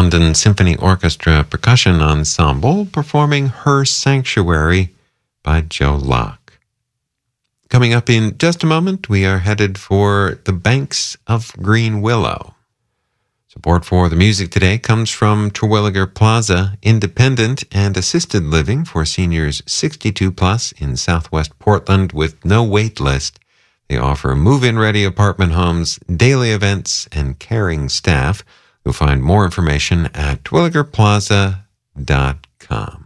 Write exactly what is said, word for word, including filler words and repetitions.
London Symphony Orchestra Percussion Ensemble performing Her Sanctuary by Joe Locke. Coming up in just a moment, we are headed for the banks of Green Willow. Support for the music today comes from Terwilliger Plaza Independent and Assisted Living for seniors sixty-two plus in Southwest Portland with no wait list. They offer move-in ready apartment homes, daily events, and caring staff. You'll find more information at terwilliger plaza dot com.